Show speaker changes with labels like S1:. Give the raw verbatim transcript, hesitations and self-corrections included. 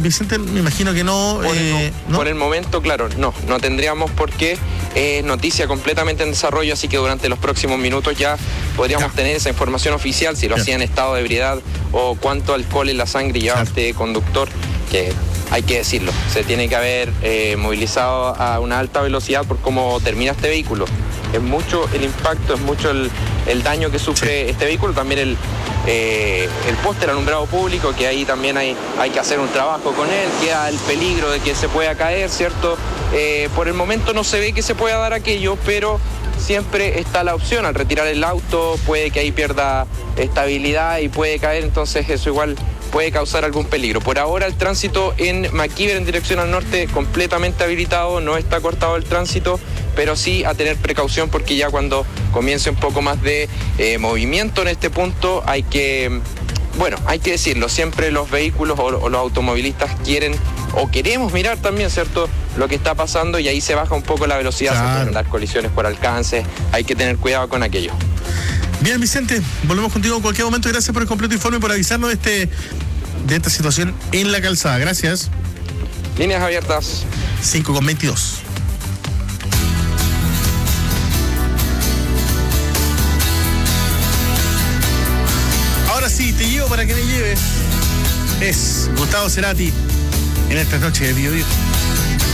S1: Vicente, me imagino que no.
S2: Por,
S1: eh,
S2: el,
S1: ¿no?
S2: por el momento, claro, no, no tendríamos por qué. Es noticia completamente en desarrollo, así que durante los próximos minutos ya podríamos ya. tener esa información oficial, si lo ya. hacía en estado de ebriedad o cuánto alcohol en la sangre llevaba este conductor, que hay que decirlo, se tiene que haber eh, movilizado a una alta velocidad por cómo termina este vehículo. Es mucho el impacto, es mucho el, el daño que sufre sí. este vehículo, también el, eh, el poste, el alumbrado público, que ahí también hay, hay que hacer un trabajo con él, queda el peligro de que se pueda caer, ¿cierto? Eh, por el momento no se ve que se pueda dar aquello, pero siempre está la opción, al retirar el auto puede que ahí pierda estabilidad y puede caer, entonces eso igual puede causar algún peligro. Por ahora el tránsito en MacIver en dirección al norte completamente habilitado, no está cortado el tránsito, pero sí a tener precaución porque ya cuando comience un poco más de eh, movimiento en este punto hay que, bueno, hay que decirlo, siempre los vehículos o, o los automovilistas quieren o queremos mirar también, ¿cierto?, lo que está pasando y ahí se baja un poco la velocidad, claro. Se pueden dar colisiones por alcance, hay que tener cuidado con aquello.
S1: Bien, Vicente, volvemos contigo en cualquier momento. Gracias por el completo informe y por avisarnos de, este, de esta situación en la calzada. Gracias.
S2: Líneas abiertas.
S1: cinco con veintidós. Ahora sí, te llevo para que me lleves. Es Gustavo Cerati en esta noche de Bio Bio.